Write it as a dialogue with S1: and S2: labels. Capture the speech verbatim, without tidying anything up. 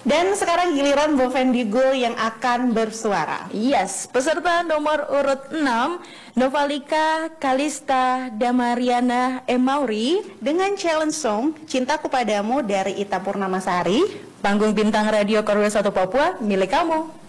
S1: Dan sekarang giliran Bovendigo yang akan bersuara.
S2: Yes, peserta nomor urut enam, Novalika Kalista Damariana Emauri
S1: dengan challenge song Cintaku Padamu dari Ita Purnamasari.
S2: Panggung Bintang Radio Korwil satu Papua milik kamu.